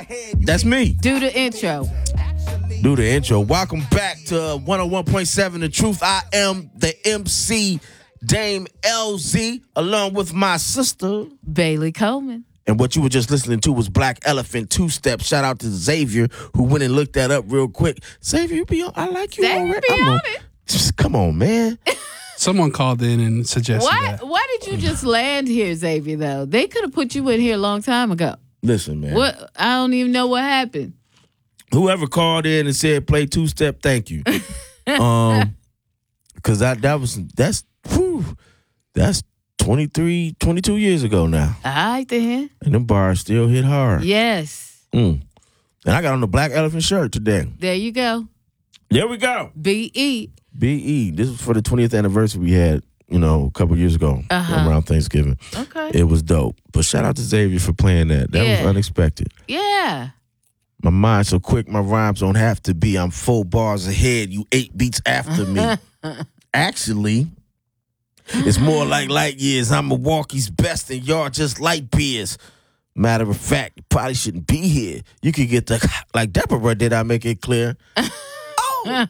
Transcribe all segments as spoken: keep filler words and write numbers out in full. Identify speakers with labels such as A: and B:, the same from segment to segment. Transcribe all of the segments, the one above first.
A: That's me.
B: Do the intro.
A: Do the intro. Welcome back to one oh one point seven The Truth. I am the M C, Dame L Z, along with my sister,
B: Bailey Coleman.
A: And what you were just listening to was Black Elephant Two Step. Shout out to Xavier, who went and looked that up real quick. Xavier, you be on. I like you
B: Xavier
A: already.
B: be
A: I'm
B: on
A: on,
B: it.
A: Just come on, man.
C: Someone called in and suggested
B: Why,
C: that.
B: why did you just land here, Xavier, though? They could have put you in here a long time ago.
A: Listen, man.
B: What? I don't even know what happened.
A: Whoever called in and said play two step, thank you. um, because that that was that's whew, that's twenty-three, twenty-two years ago now,
B: All right, then.
A: and them bars still hit hard.
B: Yes.
A: Mm. And I got on the Black Elephant shirt today.
B: There you go.
A: There we go.
B: B E.
A: B E. This was for the twentieth anniversary we had, you know, a couple years ago
B: Uh-huh.
A: around Thanksgiving.
B: Okay.
A: It was dope. But shout out to Xavier for playing that. That
B: Yeah.
A: was unexpected.
B: Yeah.
A: My mind so quick, my rhymes don't have to be. I'm four bars ahead, you eight beats after me. Actually, it's more like light years. I'm Milwaukee's best and y'all just light beers. Matter of fact, you probably shouldn't be here. You could get the, like Deborah, did I make it clear? Oh!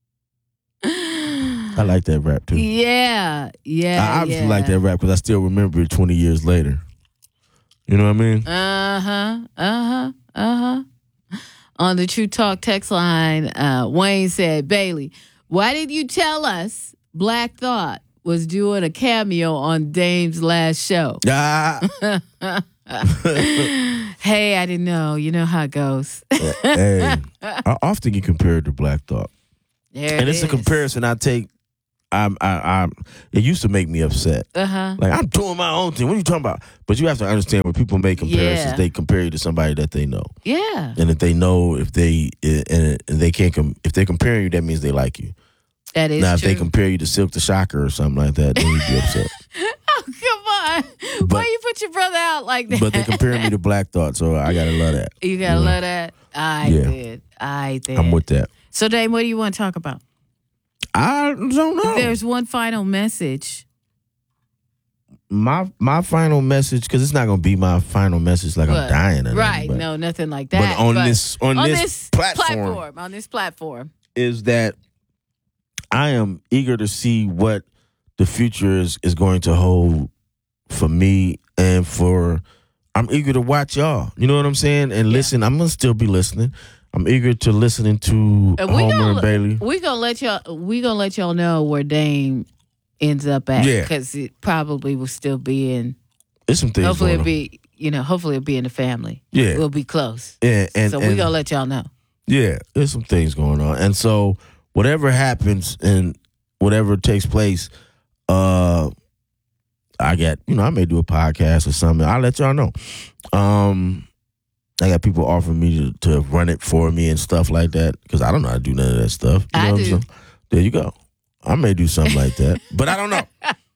A: I like that rap too.
B: Yeah. Yeah.
A: I obviously
B: yeah.
A: like that rap because I still remember it twenty years later. You know what I mean?
B: Uh-huh. Uh-huh. Uh-huh. On the True Talk text line, uh, Wayne said, Bailey, why did you tell us Black Thought was doing a cameo on Dame's last show?
A: Ah.
B: Hey, I didn't know. You know how it goes.
A: Hey, I often get compared to Black Thought.
B: There
A: And
B: it
A: it's a
B: is.
A: comparison I take. I'm, I, I'm, it used to make me upset.
B: Uh-huh.
A: Like, I'm doing my own thing. What are you talking about? But you have to understand when people make comparisons,
B: Yeah.
A: they compare you to somebody that they know.
B: Yeah.
A: And if they know, if they and they can't, com- if they're comparing you, that means they like you.
B: That is
A: now, if
B: true.
A: they compare you to Silk the Shocker or something like that, then you'd be upset.
B: Oh, come on.
A: But-
B: Why you put your brother out like that?
A: But they compare me to Black Thought, so I gotta love that.
B: You gotta
A: know?
B: love that. I
A: Yeah.
B: did. I did.
A: I'm with that.
B: So, Dame, what do you want to talk about?
A: I don't know.
B: There's one final message.
A: my my final message, because it's not gonna be my final message like
B: What?
A: I'm dying. Or
B: Right.
A: nothing, but-
B: No, nothing like that.
A: But on this on, this, platform,
B: On this platform.
A: is that I am eager to see what the future is, is going to hold for me and for I'm eager to watch y'all. You know what I'm saying? And listen, I'm gonna still be listening. I'm eager to listening to
B: And we
A: Homer
B: gonna,
A: and Bailey.
B: We gonna let y'all. We gonna let y'all know where Dame ends up at.
A: Yeah.
B: because it probably will still be in.
A: There's some things
B: Hopefully,
A: going
B: it'll
A: on.
B: be. You know, hopefully, it'll be in the family.
A: Yeah.
B: we'll be close.
A: Yeah, and,
B: so
A: and
B: we gonna let y'all know.
A: yeah, there's some things going on. And so whatever happens and whatever takes place, uh I got, you know, I may do a podcast or something. I'll let y'all know. Um I got people offering me to, to run it for me and stuff like that because I don't know how to do none of that stuff. You
B: I
A: know what I'm
B: do.
A: saying? There you go. I may do something like that, but I don't know.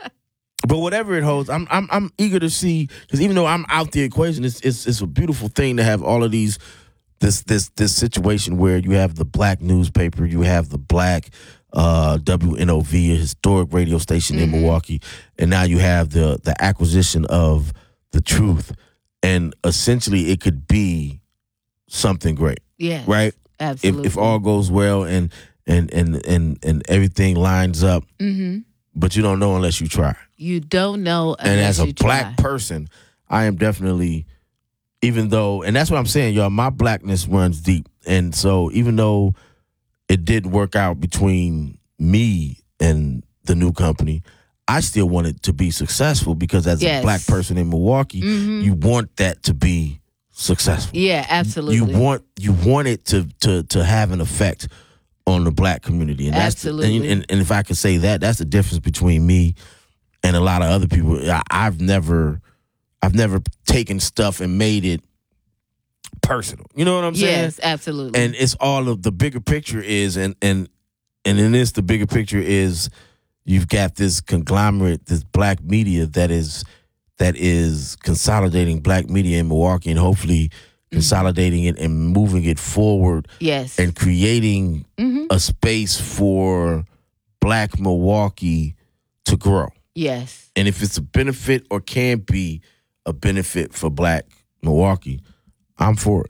A: But whatever it holds, I'm I'm I'm eager to see, because even though I'm out the equation, it's it's it's a beautiful thing to have all of these this this this situation where you have the black newspaper, you have the black uh, W N O V, a historic radio station in Milwaukee, and now you have the the acquisition of The Truth, and essentially it could be something great,
B: Yes,
A: right?
B: absolutely.
A: If if all goes well and and and and and everything lines up,
B: mm-hmm.
A: but you don't know unless you try.
B: You don't know,
A: And
B: unless
A: as a
B: you
A: black
B: try.
A: person, I am definitely, even though, and that's what I'm saying, y'all, my blackness runs deep. And so even though it didn't work out between me and the new company, I still want it to be successful because as
B: Yes.
A: a black person in Milwaukee,
B: Mhm.
A: you want that to be successful.
B: Yeah, absolutely.
A: You want you want it to to to have an effect on the black community. And that's the-
B: Absolutely.
A: and, and, and if I could say that, that's the difference between me and a lot of other people. I, I've never, I've never taken stuff and made it personal. You know what I'm saying?
B: Yes, absolutely.
A: And it's all of the bigger picture is, and and and in this, the bigger picture is, you've got this conglomerate, this black media that is that is consolidating black media in Milwaukee, and hopefully consolidating it and moving it forward
B: yes.
A: and creating
B: hmm
A: a space for black Milwaukee to grow.
B: Yes.
A: And if it's a benefit or can be a benefit for black Milwaukee, I'm for it.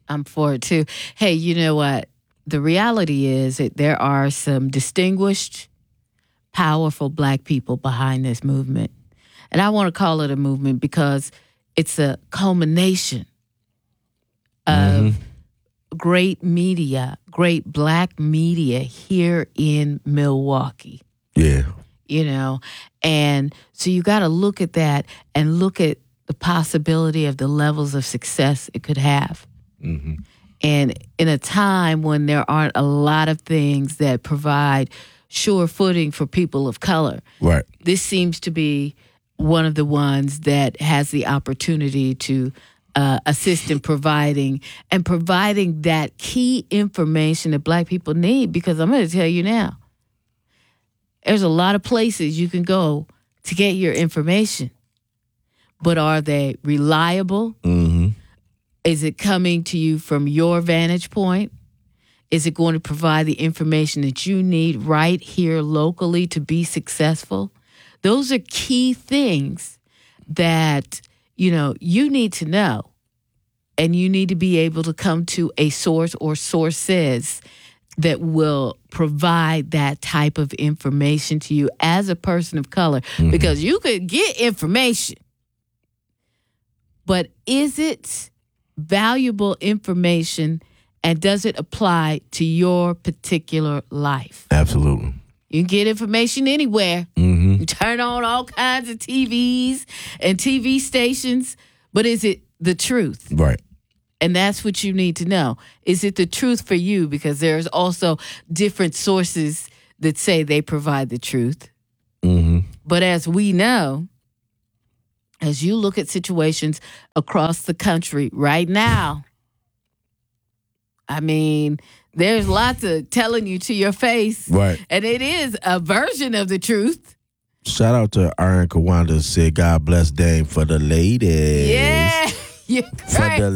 B: I'm for it too. Hey, you know what? The reality is that there are some distinguished, powerful black people behind this movement. And I want to call it a movement because it's a culmination of mm-hmm. great media, great black media here in Milwaukee.
A: Yeah.
B: You know, and so you got to look at that and look at the possibility of the levels of success it could have. Mm-hmm. And in a time when there aren't a lot of things that provide sure footing for people of color,
A: right?
B: This seems to be one of the ones that has the opportunity to uh, assist in providing and providing that key information that black people need. Because I'm going to tell you now, there's a lot of places you can go to get your information, but are they reliable?
A: Mm-hmm.
B: Is it coming to you from your vantage point? Is it going to provide the information that you need right here locally to be successful? Those are key things that, you know, you need to know. And you need to be able to come to a source or sources that will provide that type of information to you as a person of color. Mm-hmm. Because you could get information, but is it valuable information, and does it apply to your particular life?
A: Absolutely.
B: You can get information anywhere.
A: Mm-hmm.
B: You turn on all kinds of T Vs and T V stations, but is it the truth?
A: Right.
B: And that's what you need to know. Is it the truth for you? Because there's also different sources that say they provide the truth.
A: Mm-hmm.
B: But as we know, as you look at situations across the country right now, I mean, there's lots of telling you to your face.
A: Right.
B: And it is a version of the truth.
A: Shout out to Aaron Kawanda, said, God bless Dame for the ladies.
B: Yeah. You're
A: for the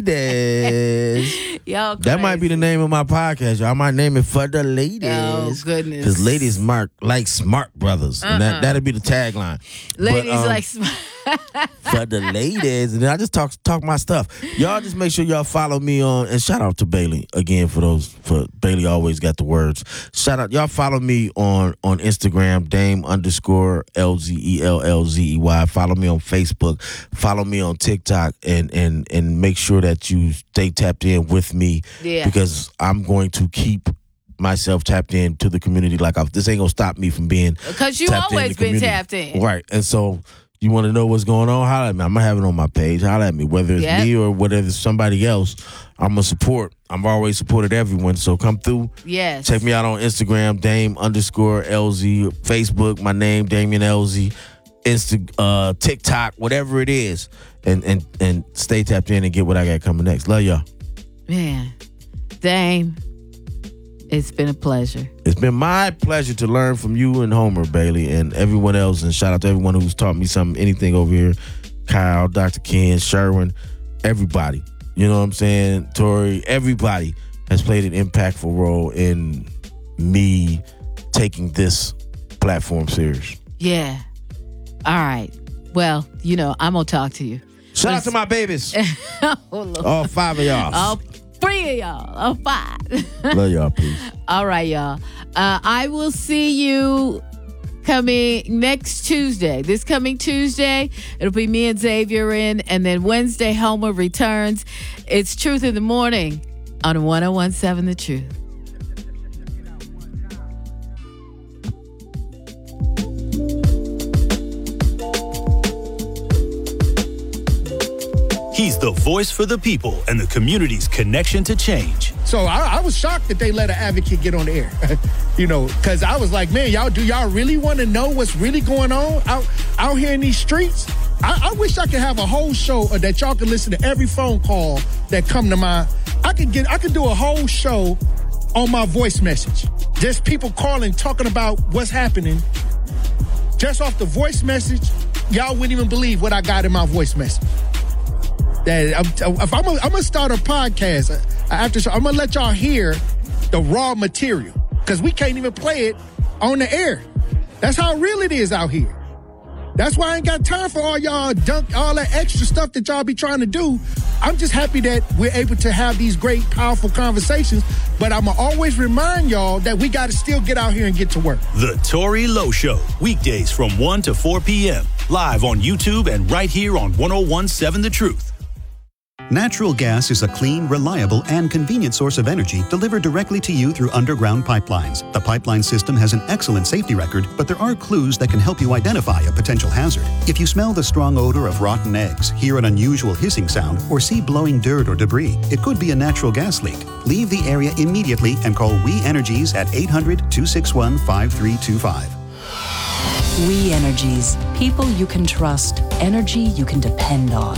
A: ladies.
B: Y'all
A: that might be the name of my podcast. Y'all. I might name it For the Ladies.
B: Oh, goodness.
A: Because ladies mark like smart brothers. Uh-uh. And that, that'd be the tagline.
B: Ladies
A: but, um,
B: like smart.
A: For the ladies. And then I just talk talk my stuff. Y'all just make sure y'all follow me on, and shout out to Bailey again for those, for Bailey always got the words. Shout out, y'all follow me on, on Instagram, Dame underscore L Z E L L Z E Y. Follow me on Facebook. Follow me on TikTok, and, and, and make sure that you stay tapped in with me.
B: Yeah.
A: Because I'm going to keep myself tapped in to the community. Like, I, this ain't gonna stop me from being
B: because you always been tapped in.
A: Right. And so you want to know what's going on? Holla at me. I'm going to have it on my page. Holla at me. Whether it's
B: yep.
A: me or whether it's somebody else, I'm going to support. I've always supported everyone. So come through.
B: Yes.
A: Check me out on Instagram, Dame underscore L Z. Facebook, my name, Damian L Z. Insta, uh, TikTok, whatever it is. And, and, and stay tapped in and get what I got coming next. Love y'all.
B: Man, Dame, it's been a pleasure.
A: It's been my pleasure to learn from you and Homer, Bailey, and everyone else. And shout out to everyone who's taught me something, anything over here. Kyle, Doctor Ken, Sherwin, everybody. You know what I'm saying? Tori, everybody has played an impactful role in me taking this platform serious.
B: Yeah. All right. Well, you know, I'm going to talk to you.
A: Shout Let's... out to my babies.
B: oh, Lord.
A: All five of y'all.
B: All three of y'all. All five.
A: Love y'all, peace.
B: All right, y'all. Uh, I will see you coming next Tuesday. This coming Tuesday, it'll be me and Xavier in, and then Wednesday, Homer returns. It's Truth in the Morning on one oh one point seven The Truth.
D: He's the voice for the people and the community's connection to change.
E: So I, I was shocked that they let an advocate get on the air, you know, because I was like, man, y'all, do y'all really want to know what's really going on out, out here in these streets? I, I wish I could have a whole show or that y'all could listen to every phone call that come to my, I could get, I could do a whole show on my voice message. Just people calling, talking about what's happening. Just off the voice message, y'all wouldn't even believe what I got in my voice message. That I'm, if I'm gonna start a podcast after show, I'm gonna let y'all hear the raw material because we can't even play it on the air. That's how real it is out here. That's why I ain't got time for all y'all dunk, all that extra stuff that y'all be trying to do. I'm just happy that we're able to have these great, powerful conversations. But I'm going to always remind y'all that we got to still get out here and get to work.
D: The Tory Lowe Show, weekdays from one to four p.m. Live on YouTube and right here on one oh one point seven The Truth.
F: Natural gas is a clean, reliable, and convenient source of energy delivered directly to you through underground pipelines. The pipeline system has an excellent safety record, but there are clues that can help you identify a potential hazard. If you smell the strong odor of rotten eggs, hear an unusual hissing sound, or see blowing dirt or debris, it could be a natural gas leak. Leave the area immediately and call We Energies at eight hundred, two six one, five three two five.
G: We Energies. People you can trust. Energy you can depend on.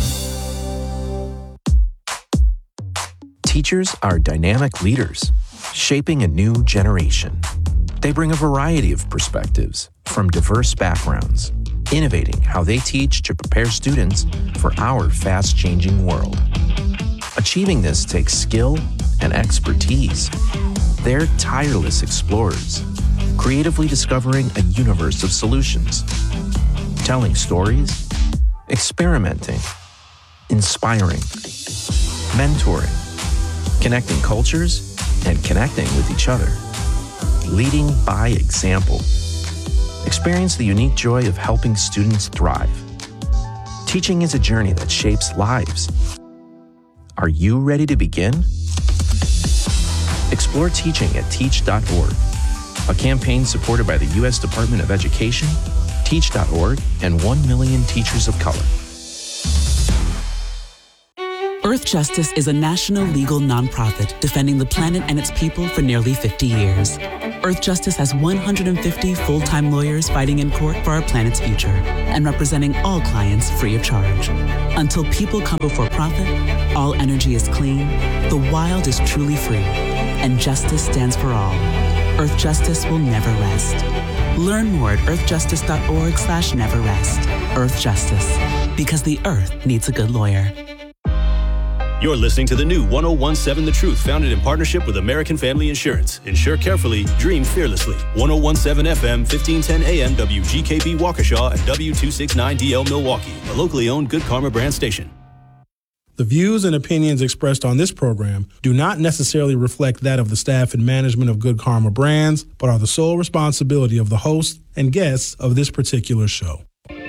H: Teachers are dynamic leaders, shaping a new generation. They bring a variety of perspectives from diverse backgrounds, innovating how they teach to prepare students for our fast-changing world. Achieving this takes skill and expertise. They're tireless explorers, creatively discovering a universe of solutions, telling stories, experimenting, inspiring, mentoring, connecting cultures, and connecting with each other. Leading by example. Experience the unique joy of helping students thrive. Teaching is a journey that shapes lives. Are you ready to begin? Explore teaching at teach dot org, a campaign supported by the U S Department of Education, teach dot org, and one million teachers of color.
I: Earth Justice is a national legal nonprofit defending the planet and its people for nearly fifty years. Earth Justice has one hundred fifty full-time lawyers fighting in court for our planet's future and representing all clients free of charge. Until people come before profit, all energy is clean, the wild is truly free, and justice stands for all. Earth Justice will never rest. Learn more at earth justice dot org slash never rest. Earth Justice, because the Earth needs a good lawyer.
D: You're listening to the new one oh one point seven The Truth, founded in partnership with American Family Insurance. Insure carefully, dream fearlessly. one oh one point seven F M, fifteen ten A M, W G K B Waukesha, and W two sixty-nine D L Milwaukee, a locally owned Good Karma brand station.
J: The views and opinions expressed on this program do not necessarily reflect that of the staff and management of Good Karma Brands, but are the sole responsibility of the host and guests of this particular show.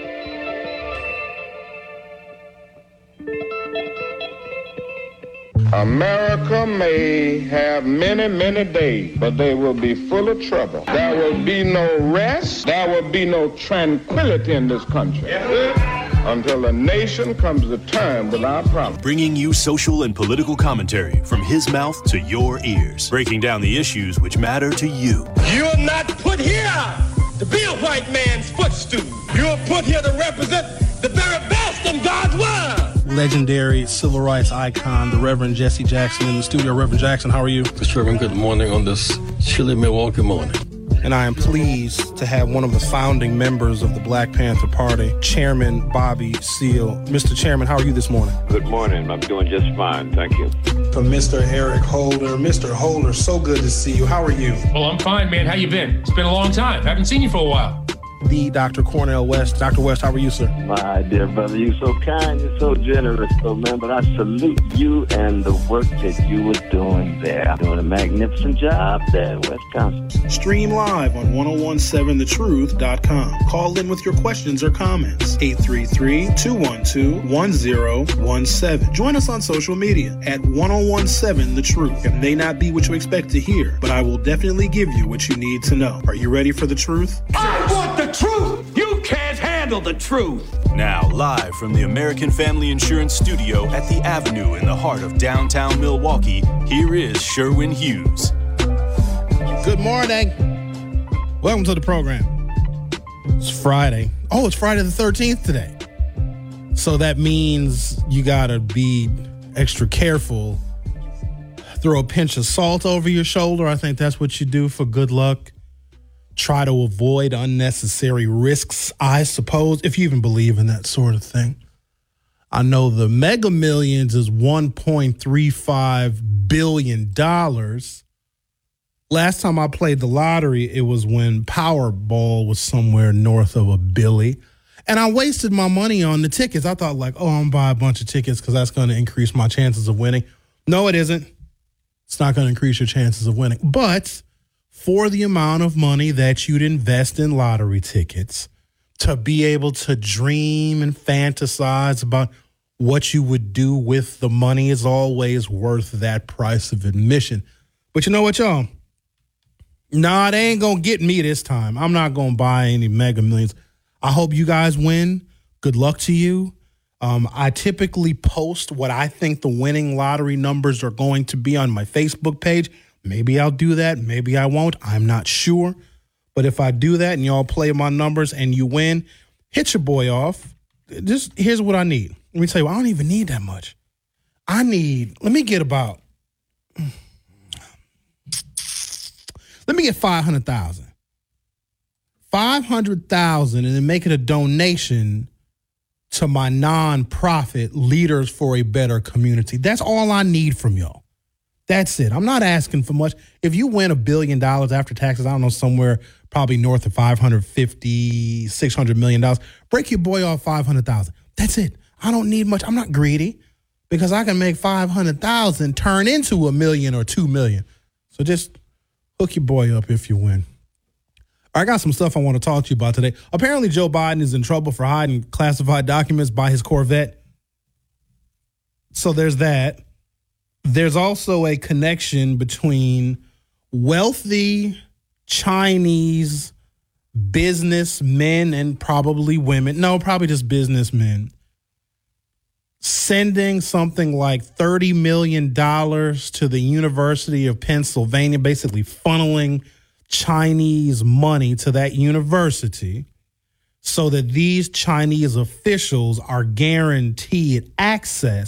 K: America may have many, many days, but they will be full of trouble. There will be no rest. There will be no tranquility in this country until the nation comes to terms with our problems.
D: Bringing you social and political commentary from his mouth to your ears, breaking down the issues which matter to you.
L: You're not put here to be a white man's footstool. You're put here to represent the very best in God's word.
J: Legendary civil rights icon, the Reverend Jesse Jackson in the studio. Reverend Jackson, how are you?
M: Mister Reverend, good morning on this chilly Milwaukee morning.
J: And I am pleased to have one of the founding members of the Black Panther Party, Chairman Bobby Seale. Mister Chairman, how are you this morning?
N: Good morning. I'm doing just fine. Thank you.
J: From Mister Eric Holder. Mister Holder, so good to see you. How are you?
O: Well, I'm fine, man. How you been? It's been a long time. Haven't seen you for a while.
J: The Doctor Cornell West. Doctor West, how are you, sir?
N: My dear brother, you're so kind, you're so generous, so man, but I salute you and the work that you were doing there. Doing a magnificent job there in Wisconsin.
J: Stream live on one oh one point seven the truth dot com. Call in with your questions or comments. eight three three, two one two, one oh one seven. Join us on social media at one oh one point seven The Truth. It may not be what you expect to hear, but I will definitely give you what you need to know. Are you ready for the truth?
L: I want the truth. You can't handle the truth.
D: Now, live from the American Family Insurance Studio at the Avenue in the heart of downtown Milwaukee, here is Sherwin Hughes.
J: Good morning. Welcome to the program. It's Friday. Oh, it's Friday the thirteenth today. So that means you gotta be extra careful. Throw a pinch of salt over your shoulder. I think that's what you do for good luck. Try to avoid unnecessary risks, I suppose, if you even believe in that sort of thing. I know the Mega Millions is one point three five billion dollars. Last time I played the lottery, it was when Powerball was somewhere north of a billy. And I wasted my money on the tickets. I thought like, oh, I'm going to buy a bunch of tickets because that's going to increase my chances of winning. No, it isn't. It's not going to increase your chances of winning. But for the amount of money that you'd invest in lottery tickets, to be able to dream and fantasize about what you would do with the money is always worth that price of admission. But you know what, y'all? Nah, they ain't going to get me this time. I'm not going to buy any Mega Millions. I hope you guys win. Good luck to you. Um, I typically post what I think the winning lottery numbers are going to be on my Facebook page. Maybe I'll do that. Maybe I won't. I'm not sure. But if I do that and y'all play my numbers and you win, hit your boy off. Just here's what I need. Let me tell you, I don't even need that much. I need, let me get about, let me get five hundred thousand. five hundred thousand and then make it a donation to my nonprofit, Leaders for a Better Community. That's all I need from y'all. That's it. I'm not asking for much. If you win a billion dollars after taxes, I don't know, somewhere probably north of five hundred fifty, six hundred million dollars, break your boy off five hundred thousand. That's it. I don't need much. I'm not greedy because I can make five hundred thousand turn into a million or two million. So just hook your boy up if you win. I got some stuff I want to talk to you about today. Apparently, Joe Biden is in trouble for hiding classified documents by his Corvette. So there's that. There's also a connection between wealthy Chinese businessmen and probably women. No, probably just businessmen. Sending something like thirty million dollars to the University of Pennsylvania, basically funneling Chinese money to that university so that these Chinese officials are guaranteed access